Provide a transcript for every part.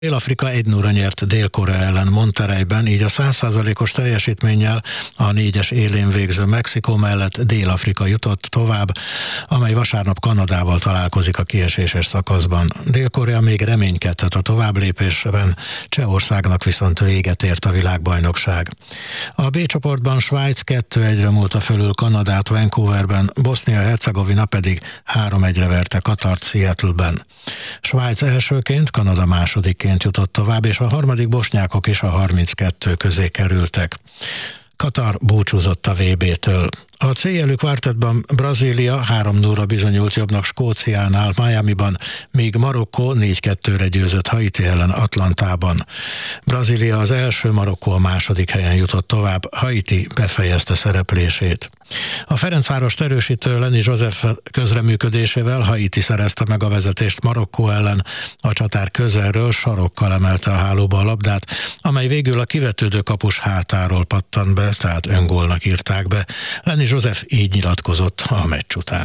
Dél-Afrika 1-0-ra nyert Dél-Korea ellen Monterreyben, így a 100%-os teljesítménnyel a 4-es élén végző Mexikó mellett Dél-Afrika jutott tovább, amely vasárnap Kanadával találkozik a kieséses szakaszban. Dél-Korea még reménykedhet a továbblépésben, Csehországnak viszont véget ért a világbajnokság. A B csoportban Svájc 2-1-re múlta fölül Kanadát Vancouverben, Bosznia-Hercegovina pedig 3-1-re verte Katart Seattle-ben. Svájc elsőként, Kanada másodikként jutott tovább, és a harmadik bosnyákok is a 32 közé kerültek. Katar búcsúzott a VB-től. A C-jelű kvártettban Brazília 3-0-ra bizonyult jobbnak Skóciánál Miamiban, míg Marokkó 4-2-re győzött Haiti ellen Atlantában. Brazília az első, Marokkó a második helyen jutott tovább, Haiti befejezte szereplését. A Ferencvárost erősítő Lenny Joseph közreműködésével Haiti szerezte meg a vezetést Marokkó ellen, a csatár közelről sarokkal emelte a hálóba a labdát, amely végül a kivetődő kapus hátáról pattant be, tehát öngólnak írták be. Lenny Joseph így nyilatkozott a meccs után.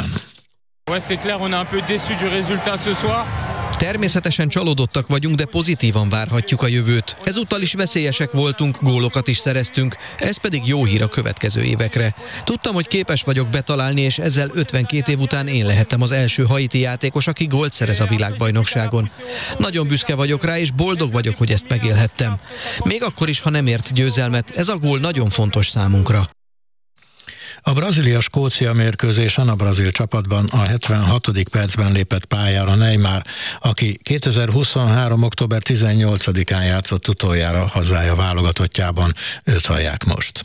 Természetesen csalódottak vagyunk, de pozitívan várhatjuk a jövőt. Ezúttal is veszélyesek voltunk, gólokat is szereztünk, ez pedig jó hír a következő évekre. Tudtam, hogy képes vagyok betalálni, és ezzel 52 év után én lehettem az első haiti játékos, aki gólt szerez a világbajnokságon. Nagyon büszke vagyok rá, és boldog vagyok, hogy ezt megélhettem. Még akkor is, ha nem ért győzelmet, ez a gól nagyon fontos számunkra. A Brazília-Skócia mérkőzésen a brazil csapatban a 76. percben lépett pályára Neymar, aki 2023. október 18-án játszott utoljára hazája válogatottjában. Őt hallják most.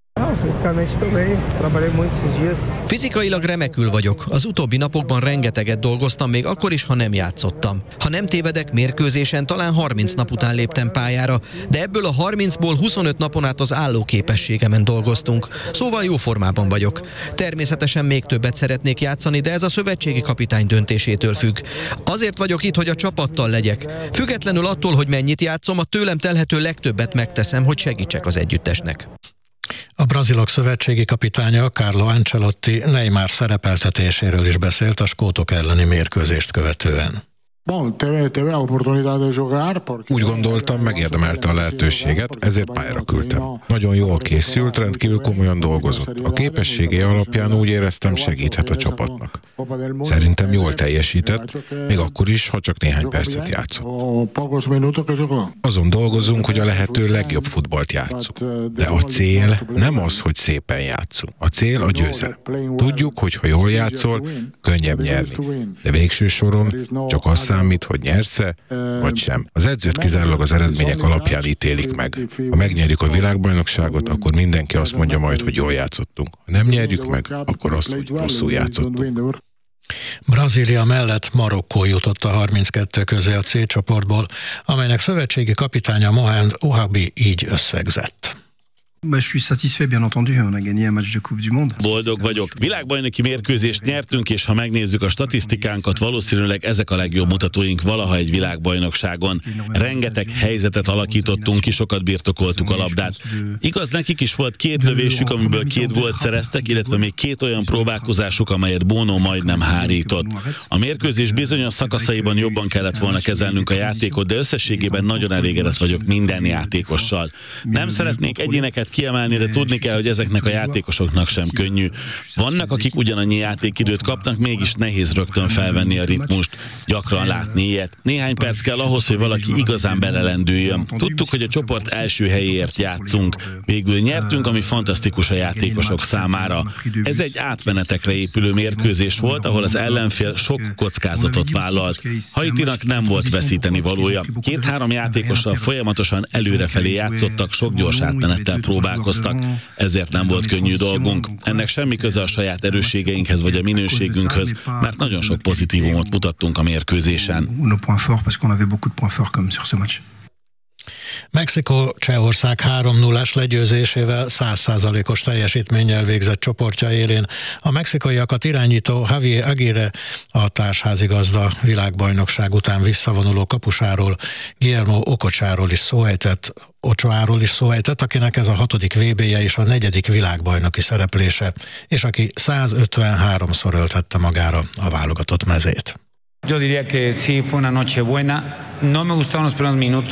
Fizikailag remekül vagyok. Az utóbbi napokban rengeteget dolgoztam, még akkor is, ha nem játszottam. Ha nem tévedek, mérkőzésen talán 30 nap után léptem pályára, de ebből a 30-ból 25 napon át az állóképességemen dolgoztunk. Szóval jó formában vagyok. Természetesen még többet szeretnék játszani, de ez a szövetségi kapitány döntésétől függ. Azért vagyok itt, hogy a csapattal legyek. Függetlenül attól, hogy mennyit játszom, a tőlem telhető legtöbbet megteszem, hogy segítsek az együttesnek. A brazilok szövetségi kapitánya Carlo Ancelotti Neymar szerepeltetéséről is beszélt a skótok elleni mérkőzést követően. Úgy gondoltam, megérdemelte a lehetőséget, ezért pályára küldtem. Nagyon jól készült, rendkívül komolyan dolgozott. A képességei alapján úgy éreztem, segíthet a csapatnak. Szerintem jól teljesített, még akkor is, ha csak néhány percet játszott. Azon dolgozunk, hogy a lehető legjobb futballt játsszuk. De a cél nem az, hogy szépen játszunk. A cél a győzelem. Tudjuk, hogy ha jól játszol, könnyebb nyerni. De végső soron csak az számít, hogy nyersz-e, vagy sem. Az edzőt kizárólag az eredmények alapján ítélik meg. Ha megnyerjük a világbajnokságot, akkor mindenki azt mondja majd, hogy jól játszottunk. Ha nem nyerjük meg, akkor azt, hogy rosszul játszottunk. Brazília mellett Marokkó jutott a 32 közé a C csoportból, amelynek szövetségi kapitánya Mohamed Ouahabi így összegzett. Boldog vagyok. Világbajnoki mérkőzést nyertünk, és ha megnézzük a statisztikánkat, valószínűleg ezek a legjobb mutatóink valaha egy világbajnokságon. Rengeteg helyzetet alakítottunk ki, sokat birtokoltuk a labdát. Igaz, nekik is volt 2 lövésük, amiből 2 gólt szereztek, illetve még 2 olyan próbálkozásuk, amelyet Bono majdnem hárított. A mérkőzés bizonyos szakaszaiban jobban kellett volna kezelnünk a játékot, de összességében nagyon elégedett vagyok minden játékossal. Nem szeretnék egyéneket kiemelni, de tudni kell, hogy ezeknek a játékosoknak sem könnyű. Vannak, akik ugyanannyi játékidőt kapnak, mégis nehéz rögtön felvenni a ritmust, gyakran látni ilyet. Néhány perc kell ahhoz, hogy valaki igazán belelendüljön. Tudtuk, hogy a csoport első helyéért játszunk. Végül nyertünk, ami fantasztikus a játékosok számára. Ez egy átmenetekre épülő mérkőzés volt, ahol az ellenfél sok kockázatot vállalt. Haitinak nem volt veszíteni valója. 2-3 játékossal folyamatosan előrefelé játszottak, sok gyors átmenettel próbálkoztak, ezért nem volt könnyű dolgunk. Ennek semmi köze a saját erősségeinkhez vagy a minőségünkhöz, mert nagyon sok pozitívumot mutattunk a mérkőzésen. Mexikó Csehország 3-0-ás legyőzésével 100%-os teljesítménnyel végzett csoportja élén. A mexikaiakat irányító Javier Aguirre a társházigazda világbajnokság után visszavonuló kapusáról, Guillermo Ochoáról is szó ejtett, akinek ez a 6. VB-je és a 4. világbajnoki szereplése, és aki 153-szor öltette magára a válogatott mezét. Yo diría que sí, fue una noche buena. No me gustaron los primeros minutos.